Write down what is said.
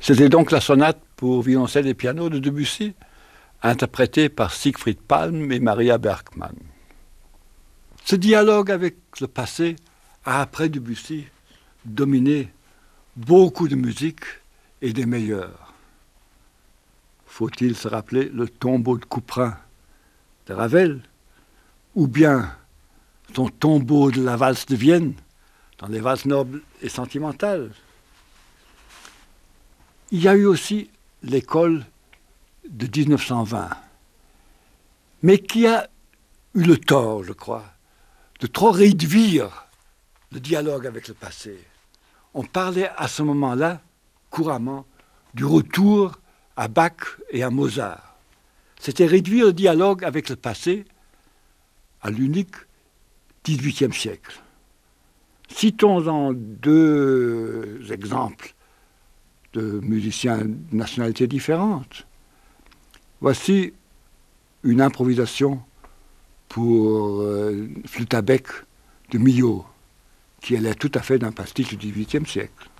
C'était donc la sonate pour violoncelle et piano de Debussy, interprétée par Siegfried Palm et Maria Bergmann. Ce dialogue avec le passé a, après Debussy, dominé beaucoup de musique et des meilleures. Faut-il se rappeler le tombeau de Couperin de Ravel, ou bien son tombeau de la valse de Vienne, dans les valses nobles et sentimentales. Il y a eu aussi l'école de 1920, mais qui a eu le tort, je crois, de trop réduire le dialogue avec le passé. On parlait à ce moment-là, couramment, du retour à Bach et à Mozart. C'était réduire le dialogue avec le passé à l'unique XVIIIe siècle. Citons-en deux exemples de musiciens de nationalités différentes. Voici une improvisation pour flûte à bec de Milhaud, qui est tout à fait d'un pastiche du XVIIIe siècle.